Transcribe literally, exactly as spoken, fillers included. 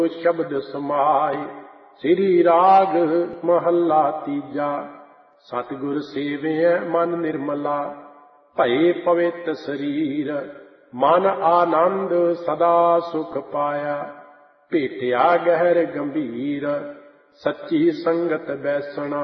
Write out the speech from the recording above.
शब्द समाए। श्री राग महला तीजा। सतगुर सेवियै मन निर्मला, भये पवित्र शरीर। मन आनंद सदा सुख पाया, भेटिया गहर गंभीर। सच्ची संगत बैसना